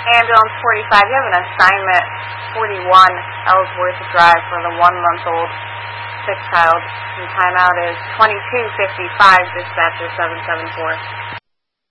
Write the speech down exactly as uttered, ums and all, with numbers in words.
Ambulance forty-five, you have an assignment forty-one, Ellsworth Drive, for the one-month-old sick child. And timeout is twenty-two fifty-five, dispatcher seven seven four.